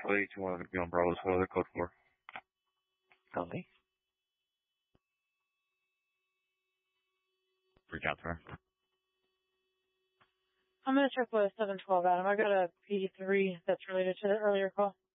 Alpha 821 going to be on Bravo's weather code 4. Copy. Reach out to her. I'm going to check with 712, Adam. I got a PD3 that's related to the earlier call.